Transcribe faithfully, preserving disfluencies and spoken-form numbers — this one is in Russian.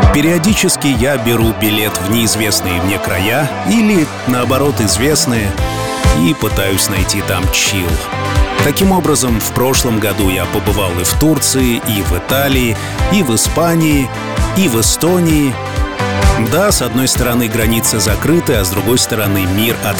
Периодически я беру билет в неизвестные мне края или, наоборот, известные, и пытаюсь найти там чил. Таким образом, в прошлом году я побывал и в Турции, и в Италии, и в Испании, и в Эстонии. Да, с одной стороны границы закрыты, а с другой стороны мир открыт.